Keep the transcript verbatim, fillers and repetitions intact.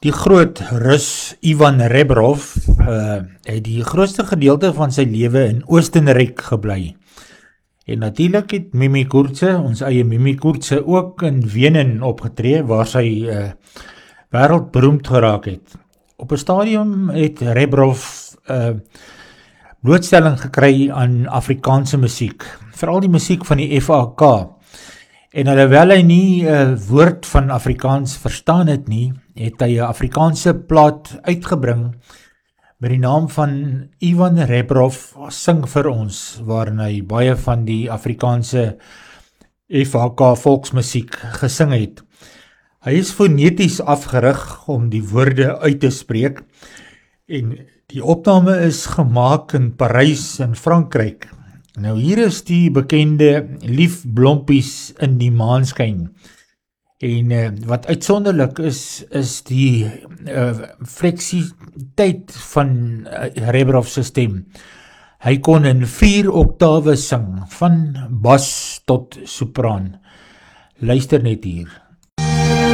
Die groot Rus Ivan Rebrov uh, het die grootste gedeelte van sy lewe in Oostenryk gebly. En natuurlik het Mimi Kurtse, ons eie Mimi Kurtse, ook in Wenen opgetree, waar sy uh, wêreldberoemd geraak het. Op 'n stadium het Rebrov uh, blootstelling gekry aan Afrikaanse musiek, veral die musiek van die F A K. En alhoewel hy nie 'n uh, woord van Afrikaans verstaan het nie, het hy 'n Afrikaanse plaat uitgebring met die naam van Ivan Rebrov sing vir ons, waarin hy baie van die Afrikaanse F A K volksmusiek gesing het. Hy is foneties afgerig om die woorde uit te spreek, en die opname is gemaak in Parys in Frankryk. Nou hier is die bekende Lief Blompies in die maanskyn. En uh, wat uitsonderlik is, is die uh, fleksiteit van uh, Rebrov se stem. Hy kon in vier oktawe sing, van bas tot sopraan. Luister net hier.